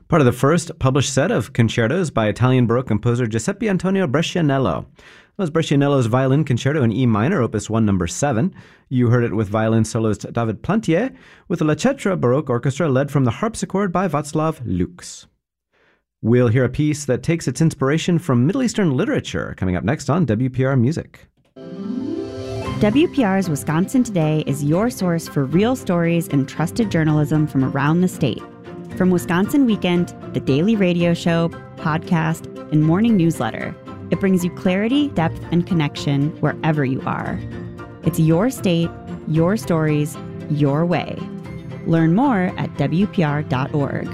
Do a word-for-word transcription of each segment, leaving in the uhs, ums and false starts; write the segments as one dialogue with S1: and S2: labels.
S1: part of the first published set of concertos by Italian Baroque composer Giuseppe Antonio Brescianello. That was Brescianello's Violin Concerto in E minor, opus one, number seven. You heard it with violin soloist David Plantier, with the La Cetra Baroque Orchestra led from the harpsichord by Václav Lux. We'll hear a piece that takes its inspiration from Middle Eastern literature, coming up next on W P R Music.
S2: W P R's Wisconsin Today is your source for real stories and trusted journalism from around the state. From Wisconsin Weekend, the daily radio show, podcast, and morning newsletter, it brings you clarity, depth, and connection wherever you are. It's your state, your stories, your way. Learn more at W P R dot org.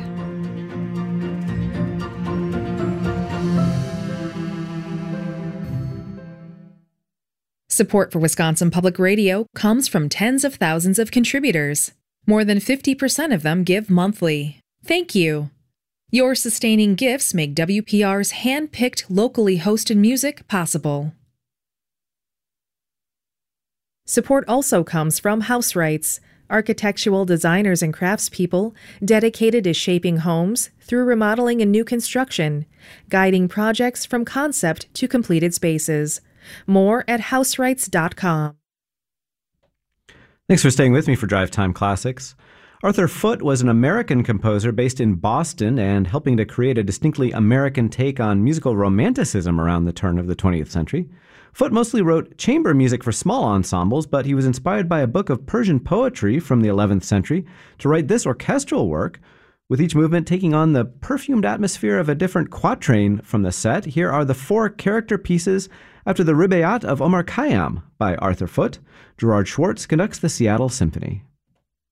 S3: Support for Wisconsin Public Radio comes from tens of thousands of contributors. More than fifty percent of them give monthly. Thank you. Your sustaining gifts make W P R's hand-picked, locally hosted music possible. Support also comes from House Rights, architectural designers and craftspeople dedicated to shaping homes through remodeling and new construction, guiding projects from concept to completed spaces. More at house rights dot com.
S1: Thanks for staying with me for Drive Time Classics. Arthur Foote was an American composer based in Boston and helping to create a distinctly American take on musical romanticism around the turn of the twentieth century. Foote mostly wrote chamber music for small ensembles, but he was inspired by a book of Persian poetry from the eleventh century to write this orchestral work, with each movement taking on the perfumed atmosphere of a different quatrain from the set. Here are the four character pieces after the Rubaiyat of Omar Khayyam by Arthur Foote. Gerard Schwartz conducts the Seattle Symphony.